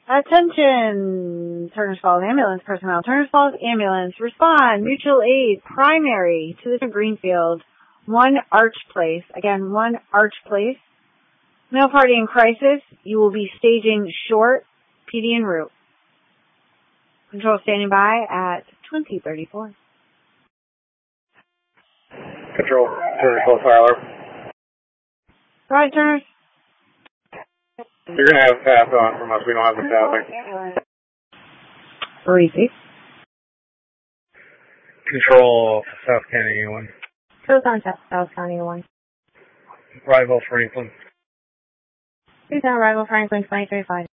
Attention, Turner's Falls ambulance personnel. Turner's Falls ambulance, respond. Mutual aid, primary to the Greenfield. 1 Arch Place. Again, 1 Arch Place. Male party in crisis. You will be staging short, PD en route. Control standing by at 2034. Control, Turner's Falls fire alarm. Right, Turner's. You're going to have pass on from us. We don't have the staffing. Receive. Control, South County 1. Goes on South County 1. Rival Franklin. 2 Rival Franklin 23-5.